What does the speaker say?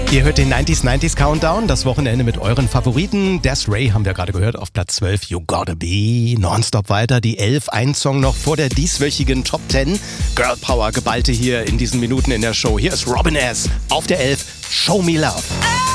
Ihr hört den 90s Countdown, das Wochenende mit euren Favoriten. Des Ray haben wir gerade gehört auf Platz 12, You Gotta Be. Nonstop weiter, die 11, ein Song noch vor der dieswöchigen Top 10. Girl Power geballte hier in diesen Minuten in der Show. Hier ist Robin S. auf der 11, Show Me Love.